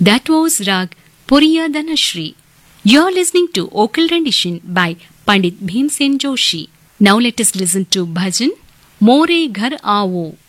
That was Rag Puriya Dhanashri. You're listening to vocal rendition by Pandit Bhimsen Joshi. Now let us listen to Bhajan More Ghar Aavo.